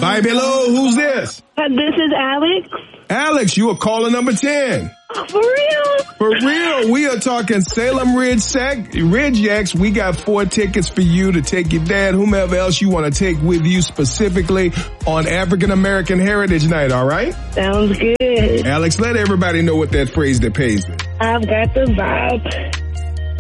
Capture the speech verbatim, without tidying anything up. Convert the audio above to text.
Hi, hello, who's this? Uh, this is Alex. Alex, you are caller number ten. For real? For real. We are talking Salem Ridge Sac, Ridge Yaks. We got four tickets for you to take your dad, whomever else you want to take with you specifically on African American Heritage Night, all right? Sounds good. Alex, let everybody know what that phrase that pays me. I've got the vibe.